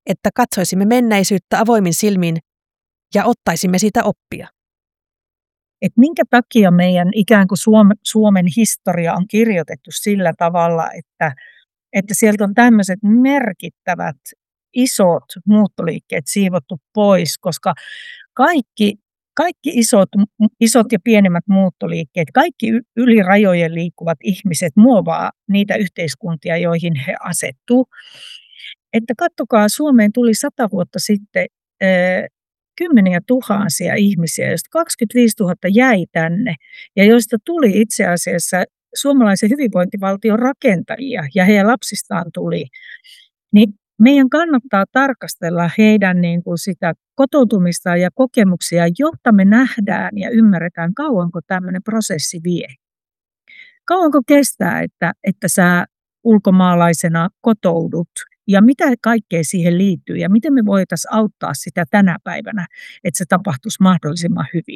että katsoisimme menneisyyttä avoimin silmin ja ottaisimme siitä oppia. Että minkä takia meidän ikään kuin Suomen historia on kirjoitettu sillä tavalla, että sieltä on tämmöiset merkittävät isot muuttoliikkeet siivottu pois, koska kaikki isot ja pienemmät muuttoliikkeet, kaikki yli rajojen liikkuvat ihmiset muovaa niitä yhteiskuntia, joihin he asettuu. Että katsokaa, Suomeen tuli 100 vuotta sitten kymmeniä tuhansia ihmisiä, joista 25 000 jäi tänne ja joista tuli itse asiassa suomalaisen hyvinvointivaltion rakentajia ja heidän lapsistaan tuli. Niin meidän kannattaa tarkastella heidän niin kuin sitä kotoutumista ja kokemuksia, jotta me nähdään ja ymmärretään, kauanko tämmöinen prosessi vie. Kauanko kestää, että sä ulkomaalaisena kotoudut ja mitä kaikkea siihen liittyy ja miten me voitaisiin auttaa sitä tänä päivänä, että se tapahtuisi mahdollisimman hyvin.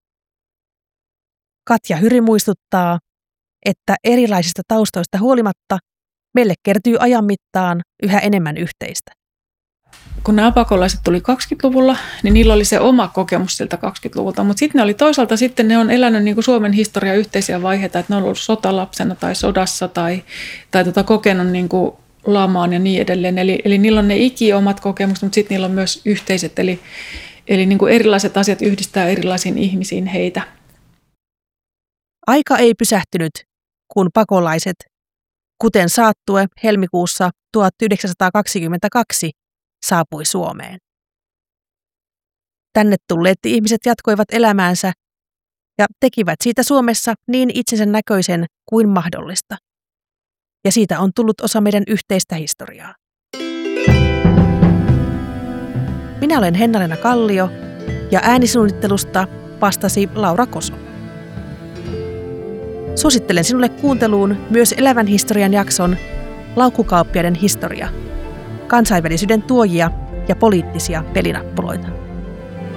Katja Hyri muistuttaa, että erilaisista taustoista huolimatta meille kertyy ajan mittaan yhä enemmän yhteistä. Kun nämä pakolaiset tuli 20-luvulla, niin niillä oli se oma kokemus siltä 20-luvulta, mutta sitten ne oli toisaalta ne on elänyt niin kuin Suomen historian yhteisiä vaiheita, että ne on ollut sotalapsena tai sodassa tai kokenut niin kuin lamaan ja niin edelleen. Eli niillä on ne ikiomat kokemukset, mutta sitten niillä on myös yhteiset, eli niin kuin erilaiset asiat yhdistää erilaisiin ihmisiin heitä. Aika ei pysähtynyt, kun pakolaiset, kuten Saattue helmikuussa 1922, saapui Suomeen. Tänne tulleet ihmiset jatkoivat elämäänsä ja tekivät siitä Suomessa niin itsensä näköisen kuin mahdollista. Ja siitä on tullut osa meidän yhteistä historiaa. Minä olen Henna-Leena Kallio ja äänisuunnittelusta vastasi Laura Koso. Suosittelen sinulle kuunteluun myös Elävän historian jakson Laukkukauppiaiden historia, kansainvälisyyden tuojia ja poliittisia pelinappuloita.